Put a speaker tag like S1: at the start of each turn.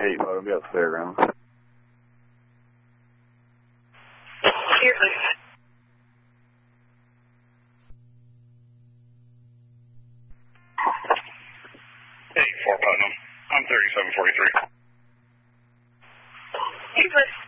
S1: Kate, thought I'd be at the fairgrounds.
S2: Here, please.
S3: Hey, Fort Putnam. I'm 3743.
S2: Here, please.